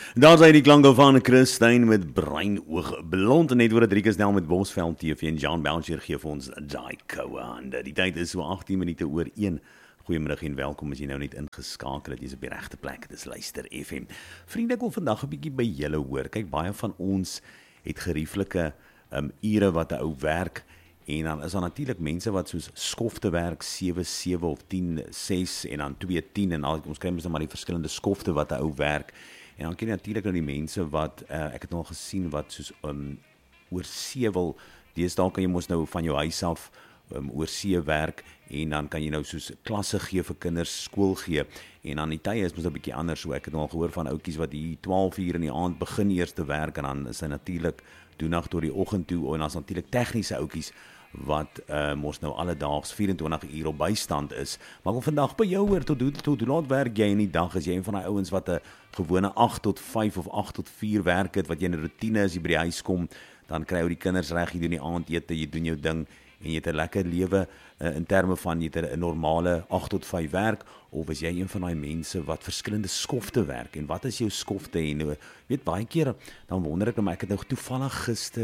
Daar zijn die klanke van Christine met Breinoog Blond en net oor Driekus Nel met Bosveld TV en Jan Belcher gee vir ons daai koue hande. Die tyd is so 18 minute oor 1. Goeiemiddag en welkom as jy nou net ingeskakel het. Jy's op die regte plek. Dis Luister FM. Vriende, ek wil vandag 'n bietjie by julle hoor. Kyk, baie van ons het gerieflike ure wat 'n ou werk. En dan is daar natuurlik mense wat soos skofte werk, 7 of 10-6 en dan 2-10 en al ons kry mos nou maar die verskillende skofte wat 'n ou werk. En dan ken jy natuurlik nou die mense wat, ek het nog gesien wat soos oor see wil, deesdae kan jy mos nou van jou huis af oor see werk en dan kan jy nou soos klasse gee vir kinders, skool gee en dan die tye is mos 'n bietjie anders, so ek het nog gehoor van ouetjies wat hier 12 uur in die aand begin eers te werk en dan is hy natuurlik doenag tot die oggend toe en dan is natuurlik tegniese ouetjies wat mos nou alledaags 24 uur op bystand is. Maar ek wil vandag by jou hoor, tot hoe laat werk jy in die dag? Is jy een van die ouens wat 'n gewone 8 tot 5 of 8 tot 4 werk het, wat jy in 'n routine as jy by die huis kom, dan kry jy die kinders reg, jy doen die aandete, jy doen jou ding en jy het 'n lekker lewe in terme van jy het 'n normale 8 tot 5 werk, of is jy een van daai mense wat verskillende skofte werk, en wat is jou skofte? En weet, baie keer, dan wonder ek nou, ek het nou toevallig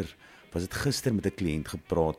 gister met 'n kliënt gepraat,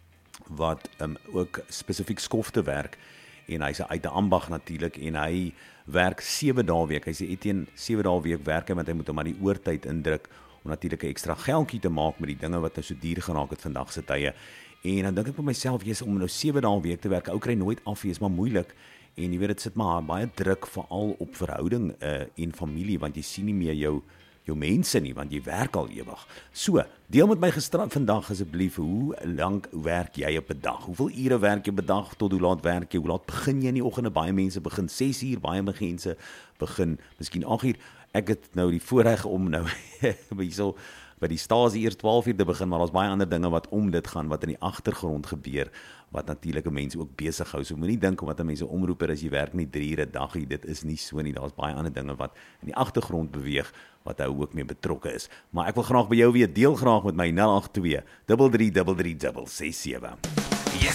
wat ook spesifiek skofte werk, en hy's uit 'n ambag natuurlik, en hy werk 7 dae week, hy sê Etienne, 7 dae week werk hy, want hy moet hom maar die oortyd indruk, om natuurlik 'n ekstra geldjie te maak met die dinge wat nou so duur geraak het vandag se tye, en dan dink ek vir myself, om nou 7 dae week te werk, ou kry nooit af, is maar moeilik, en jy weet, dit sit maar baie druk, veral op verhouding en familie, want jy sien nie meer jou mense nie, want jy werk al ewig. So, deel met my vandag asseblief, hoe lank werk jy op 'n dag? Hoeveel ure werk jy op 'n dag? Tot hoe laat werk jy? Hoe laat begin jy in die oggende? Baie mense begin 6 uur, baie mense begin miskien 8 uur. Ek het nou die voorreg om nou hierso by die stasie eers 12 uur te begin, maar daar's baie ander dinge wat om dit gaan, wat in die agtergrond gebeur, wat natuurlike mense ook besig hou. So moenie dink omdat mense omroeper as jy werk nie 3 ure 'n dag, dit is nie so nie. Daar's baie ander dinge wat in die agtergrond beweeg, wat hy ook mee betrokke is. Maar ek wil graag by jou weet, deel graag met my 082 3333 667.